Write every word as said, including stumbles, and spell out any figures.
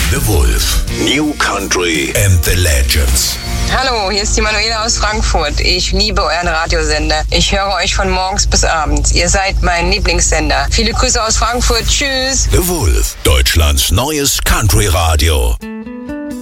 The Wolf. New Country and the Legends. Hallo, hier ist die Manuela aus Frankfurt. Ich liebe euren Radiosender. Ich höre euch von morgens bis abends. Ihr seid mein Lieblingssender. Viele Grüße aus Frankfurt. Tschüss. The Wolf. Deutschlands neues Country-Radio.